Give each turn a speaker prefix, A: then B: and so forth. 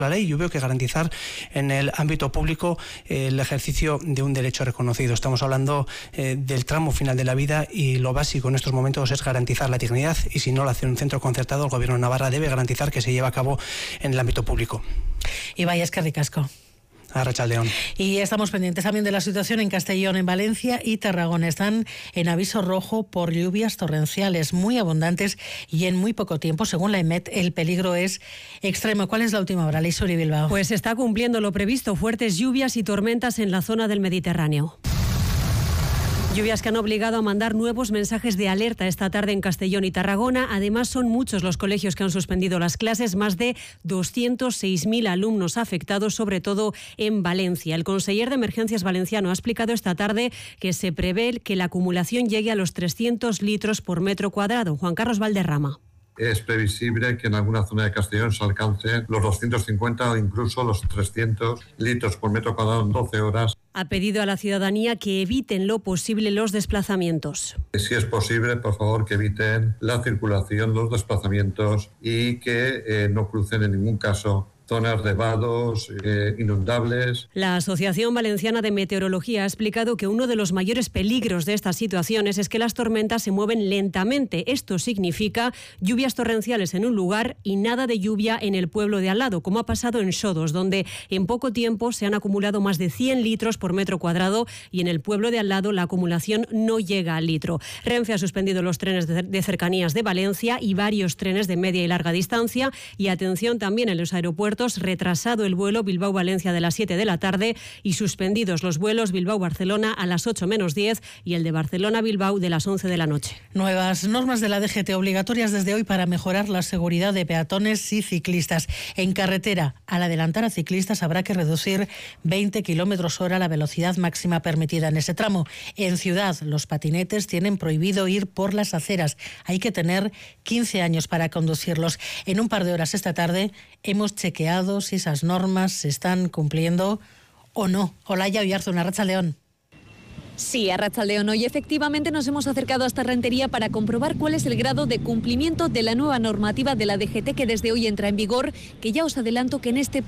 A: la ley. Yo veo que garantizar en el ámbito público el ejercicio de un derecho reconocido. Estamos hablando del tramo final de la vida y lo básico en estos momentos es garantizar la dignidad, y si no lo hace un centro concertado, el Gobierno de Navarra debe garantizar que se lleve a cabo en el ámbito público.
B: Ibai, eskerrik asko.
A: Arratsaldeon.
B: Y estamos pendientes también de la situación en Castellón, en Valencia y Tarragona. Están en aviso rojo por lluvias torrenciales muy abundantes y en muy poco tiempo. Según la EMET, el peligro es extremo. ¿Cuál es la última hora, Leisuri Bilbao?
C: Pues se está cumpliendo lo previsto. Fuertes lluvias y tormentas en la zona del Mediterráneo. Lluvias que han obligado a mandar nuevos mensajes de alerta esta tarde en Castellón y Tarragona. Además, son muchos los colegios que han suspendido las clases, más de 206.000 alumnos afectados, sobre todo en Valencia. El conseller de Emergencias valenciano ha explicado esta tarde que se prevé que la acumulación llegue a los 300 litros por metro cuadrado. Juan Carlos Valderrama.
D: Es previsible que en alguna zona de Castellón se alcancen los 250 o incluso los 300 litros por metro cuadrado en 12 horas.
C: Ha pedido a la ciudadanía que eviten lo posible los desplazamientos.
D: Si es posible, por favor, que eviten la circulación, los desplazamientos y que no crucen en ningún caso zonas de vados, inundables.
C: La Asociación Valenciana de Meteorología ha explicado que uno de los mayores peligros de estas situaciones es que las tormentas se mueven lentamente. Esto significa lluvias torrenciales en un lugar y nada de lluvia en el pueblo de al lado, como ha pasado en Xodos, donde en poco tiempo se han acumulado más de 100 litros por metro cuadrado y en el pueblo de al lado la acumulación no llega al litro. Renfe ha suspendido los trenes de cercanías de Valencia y varios trenes de media y larga distancia, y atención también en los aeropuertos, retrasado el vuelo Bilbao-Valencia de las 7 de la tarde y suspendidos los vuelos Bilbao-Barcelona a las 8 menos 10 y el de Barcelona-Bilbao de las 11 de la noche.
B: Nuevas normas de la DGT obligatorias desde hoy para mejorar la seguridad de peatones y ciclistas. En carretera, al adelantar a ciclistas habrá que reducir 20 km/h la velocidad máxima permitida en ese tramo. En ciudad, los patinetes tienen prohibido ir por las aceras. Hay que tener 15 años para conducirlos. En un par de horas esta tarde hemos chequeado si esas normas se están cumpliendo o no. Olaya Oyarzun, Arratsaldeon.
E: Sí, Arratsaldeon. Hoy efectivamente nos hemos acercado hasta Rentería para comprobar cuál es el grado de cumplimiento de la nueva normativa de la DGT que desde hoy entra en vigor, que ya os adelanto que en este